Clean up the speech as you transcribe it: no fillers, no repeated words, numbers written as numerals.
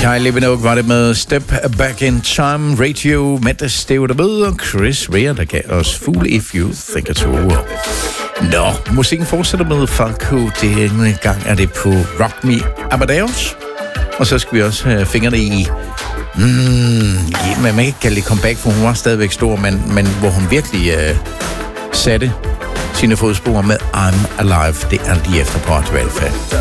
Kylie Minogue var det med Step Back in Time. Radio Mendes, det var der med, og Chris Rea, der gav os Fool If You Think It's Over. Nå, musikken fortsætter med Falco. Denne gang er det på Rock Me Amadeus. Og så skal vi også have fingrene i... man kan ikke kalde det comeback, for hun var stadigvæk stor, men hvor hun virkelig satte sine fodspor med I'm Alive. Det er lige efter på Aktuelt.